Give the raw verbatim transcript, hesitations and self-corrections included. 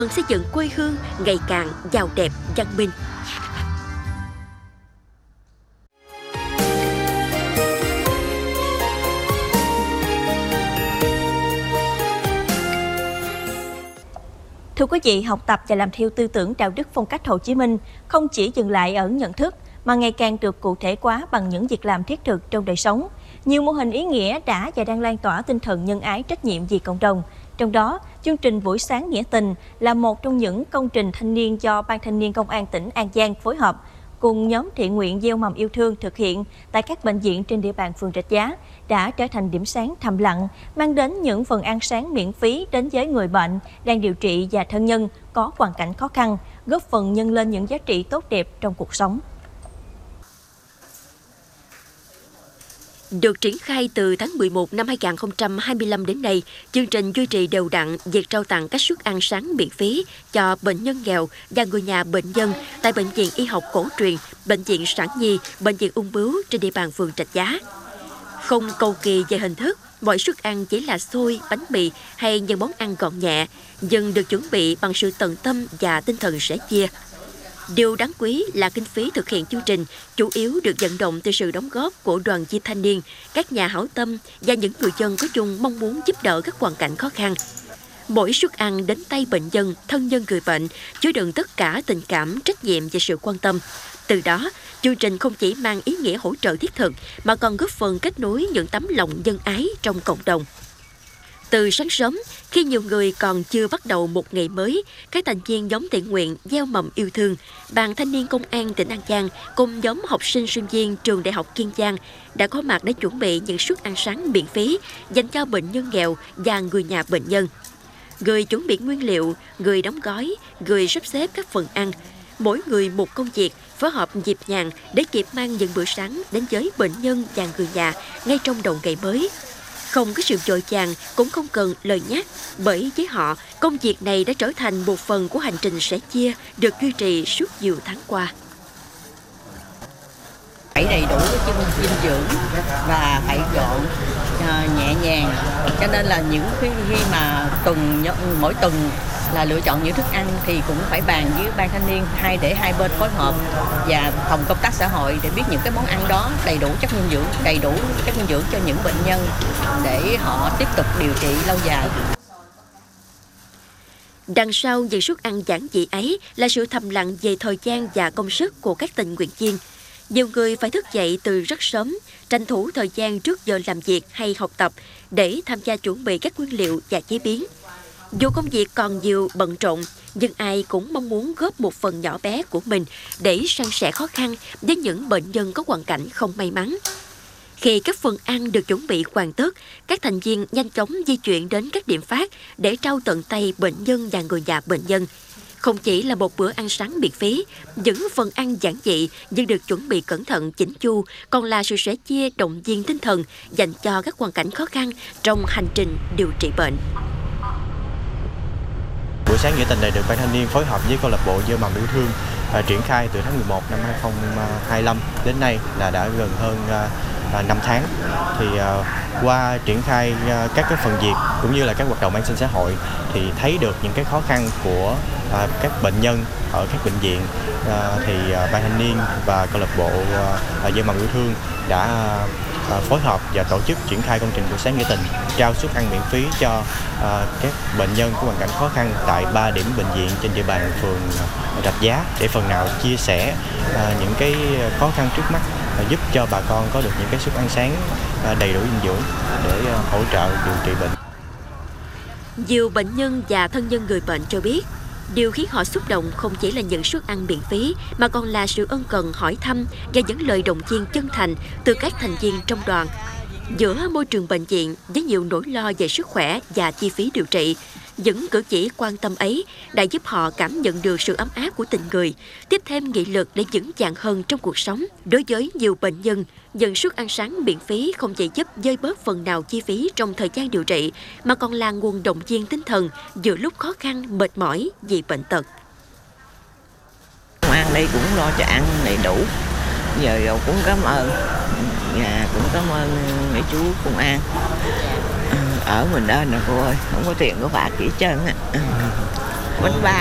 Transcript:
xây dựng quê hương ngày càng giàu đẹp văn minh. Thưa quý vị, học tập và làm theo tư tưởng đạo đức phong cách Hồ Chí Minh không chỉ dừng lại ở nhận thức mà ngày càng được cụ thể hóa bằng những việc làm thiết thực trong đời sống. Nhiều mô hình ý nghĩa đã và đang lan tỏa tinh thần nhân ái trách nhiệm vì cộng đồng. Trong đó, chương trình Buổi sáng nghĩa tình là một trong những công trình thanh niên do Ban Thanh niên Công an tỉnh An Giang phối hợp cùng nhóm thiện nguyện gieo mầm yêu thương thực hiện tại các bệnh viện trên địa bàn phường Rạch Giá đã trở thành điểm sáng thầm lặng, mang đến những phần ăn sáng miễn phí đến với người bệnh đang điều trị và thân nhân có hoàn cảnh khó khăn, góp phần nhân lên những giá trị tốt đẹp trong cuộc sống. Được triển khai từ tháng mười một năm hai nghìn không trăm hai mươi lăm đến nay, chương trình duy trì đều đặn việc trao tặng các suất ăn sáng miễn phí cho bệnh nhân nghèo và người nhà bệnh nhân tại Bệnh viện Y học cổ truyền, Bệnh viện Sản Nhi, Bệnh viện Ung bướu trên địa bàn phường Rạch Giá. Không cầu kỳ về hình thức, mọi suất ăn chỉ là xôi, bánh mì hay những món ăn gọn nhẹ, nhưng được chuẩn bị bằng sự tận tâm và tinh thần sẻ chia. Điều đáng quý là kinh phí thực hiện chương trình chủ yếu được vận động từ sự đóng góp của đoàn viên thanh niên, các nhà hảo tâm và những người dân có chung mong muốn giúp đỡ các hoàn cảnh khó khăn. Mỗi suất ăn đến tay bệnh nhân, thân nhân người bệnh chứa đựng tất cả tình cảm, trách nhiệm và sự quan tâm. Từ đó, chương trình không chỉ mang ý nghĩa hỗ trợ thiết thực mà còn góp phần kết nối những tấm lòng nhân ái trong cộng đồng. Từ sáng sớm, khi nhiều người còn chưa bắt đầu một ngày mới, các thành viên nhóm thiện nguyện gieo mầm yêu thương, Ban Thanh niên Công an tỉnh An Giang cùng nhóm học sinh sinh viên trường Đại học Kiên Giang đã có mặt để chuẩn bị những suất ăn sáng miễn phí dành cho bệnh nhân nghèo và người nhà bệnh nhân. Người chuẩn bị nguyên liệu, người đóng gói, người sắp xếp các phần ăn. Mỗi người một công việc, phối hợp nhịp nhàng để kịp mang những bữa sáng đến với bệnh nhân và người nhà ngay trong đầu ngày mới. Không có sự vội vàng, cũng không cần lời nhắc, bởi với họ, công việc này đã trở thành một phần của hành trình sẻ chia được duy trì suốt nhiều tháng qua. Phải đầy đủ cái dinh dưỡng và phải gọn, nhẹ nhàng, cho nên là những khi, khi mà tuần mỗi tuần là lựa chọn những thức ăn thì cũng phải bàn với Ban Thanh niên hai để hai bên phối hợp và phòng công tác xã hội để biết những cái món ăn đó đầy đủ chất dinh dưỡng, đầy đủ chất dinh dưỡng cho những bệnh nhân để họ tiếp tục điều trị lâu dài. Đằng sau những suất ăn giản dị ấy là sự thầm lặng về thời gian và công sức của các tình nguyện viên. Nhiều người phải thức dậy từ rất sớm, tranh thủ thời gian trước giờ làm việc hay học tập để tham gia chuẩn bị các nguyên liệu và chế biến. Dù công việc còn nhiều bận rộn, nhưng ai cũng mong muốn góp một phần nhỏ bé của mình để san sẻ khó khăn với những bệnh nhân có hoàn cảnh không may mắn. Khi các phần ăn được chuẩn bị hoàn tất, các thành viên nhanh chóng di chuyển đến các điểm phát để trao tận tay bệnh nhân và người nhà bệnh nhân. Không chỉ là một bữa ăn sáng miễn phí, những phần ăn giản dị nhưng được chuẩn bị cẩn thận chỉnh chu, còn là sự sẻ chia động viên tinh thần dành cho các hoàn cảnh khó khăn trong hành trình điều trị bệnh. Buổi sáng nghĩa tình này được Ban Thanh niên phối hợp với câu lạc bộ gieo mầm yêu thương à, triển khai từ tháng mười một năm hai nghìn không trăm hai mươi lăm đến nay là đã gần hơn à, năm tháng. Thì à, qua triển khai à, các cái phần việc cũng như là các hoạt động an sinh xã hội thì thấy được những cái khó khăn của à, các bệnh nhân ở các bệnh viện à, thì à, Ban Thanh niên và câu lạc bộ à, gieo mầm yêu thương đã à, phối hợp và tổ chức triển khai công trình buổi sáng nghĩa tình trao suất ăn miễn phí cho à, các bệnh nhân có hoàn cảnh khó khăn tại ba điểm bệnh viện trên địa bàn phường Rạch Giá để phần nào chia sẻ à, những cái khó khăn trước mắt, à, giúp cho bà con có được những cái suất ăn sáng à, đầy đủ dinh dưỡng để à, hỗ trợ điều trị bệnh. Nhiều bệnh nhân và thân nhân người bệnh cho biết, điều khiến họ xúc động không chỉ là những suất ăn miễn phí mà còn là sự ân cần hỏi thăm và những lời động viên chân thành từ các thành viên trong đoàn. Giữa môi trường bệnh viện với nhiều nỗi lo về sức khỏe và chi phí điều trị, những cử chỉ quan tâm ấy đã giúp họ cảm nhận được sự ấm áp của tình người, tiếp thêm nghị lực để vững vàng hơn trong cuộc sống. Đối với nhiều bệnh nhân, nhận suất ăn sáng miễn phí không chỉ giúp vơi bớt phần nào chi phí trong thời gian điều trị, mà còn là nguồn động viên tinh thần giữa lúc khó khăn, mệt mỏi vì bệnh tật. Công an đây cũng lo cho ăn đầy đủ, giờ cũng cảm ơn, nhà cũng cảm ơn mấy chú công an. Ở mình đây nè cô ơi, không có tiền có bạc gì hết trơn á. bánh bao.